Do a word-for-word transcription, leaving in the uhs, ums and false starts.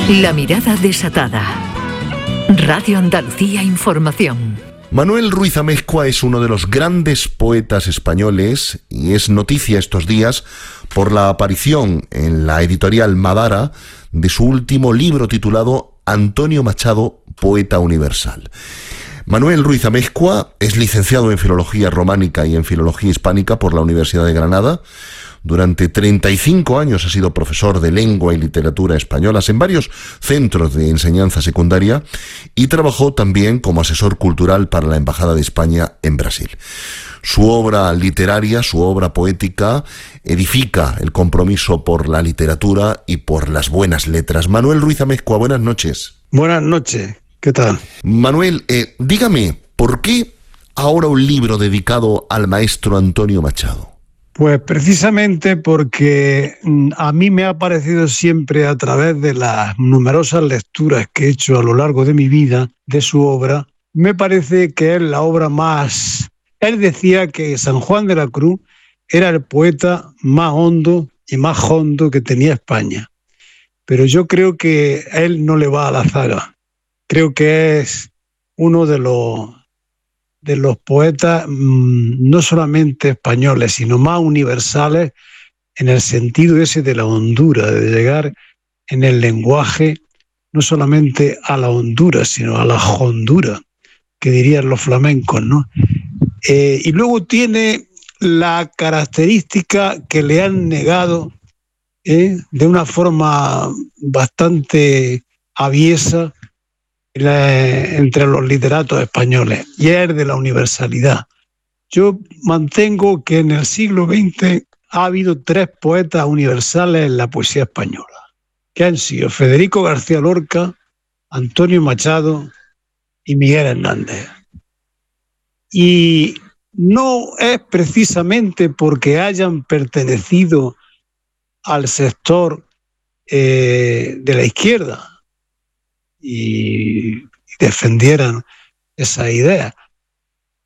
La mirada desatada. Radio Andalucía Información. Manuel Ruiz Amezcua es uno de los grandes poetas españoles y es noticia estos días por la aparición en la editorial Madara de su último libro titulado Antonio Machado, Poeta Universal. Manuel Ruiz Amezcua es licenciado en Filología Románica y en Filología Hispánica por la Universidad de Granada. Durante treinta y cinco años ha sido profesor de lengua y literatura españolas en varios centros de enseñanza secundaria y trabajó también como asesor cultural para la Embajada de España en Brasil. Su obra literaria, su obra poética, edifica el compromiso por la literatura y por las buenas letras. Manuel Ruiz Amezcua, buenas noches. Buenas noches, ¿qué tal? Manuel, eh, dígame, ¿por qué ahora un libro dedicado al maestro Antonio Machado? Pues precisamente porque a mí me ha parecido siempre, a través de las numerosas lecturas que he hecho a lo largo de mi vida de su obra, me parece que es la obra más... Él decía que San Juan de la Cruz era el poeta más hondo y más hondo que tenía España. Pero yo creo que él no le va a la zaga. Creo que es uno de los... de los poetas mmm, no solamente españoles, sino más universales en el sentido ese de la hondura, de llegar en el lenguaje no solamente a la hondura, sino a la hondura, que dirían los flamencos, ¿no? Eh, y luego tiene la característica que le han negado eh, de una forma bastante aviesa La, entre los literatos españoles, y es de la universalidad. Yo mantengo que en el siglo veinte ha habido tres poetas universales en la poesía española, que han sido Federico García Lorca, Antonio Machado y Miguel Hernández. Y no es precisamente porque hayan pertenecido al sector eh, de la izquierda y defendieran esa idea,